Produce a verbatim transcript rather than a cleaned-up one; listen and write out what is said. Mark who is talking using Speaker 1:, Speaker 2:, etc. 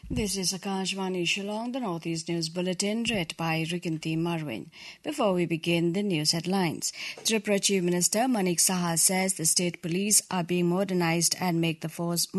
Speaker 1: This is Akashvani Shillong, the Northeast News Bulletin, read by Rikinti Marwin. Before we begin, the news headlines. Tripura Chief Minister Manik Saha says the state police are being modernized and make the force